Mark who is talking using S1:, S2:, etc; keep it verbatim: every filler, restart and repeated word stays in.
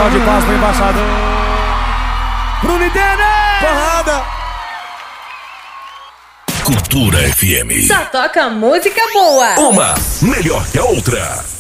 S1: salva de palmas pro embaixador. Bruno e Denner!
S2: Porrada!
S3: Cultura F M.
S4: Só toca música boa.
S3: Uma melhor que a outra.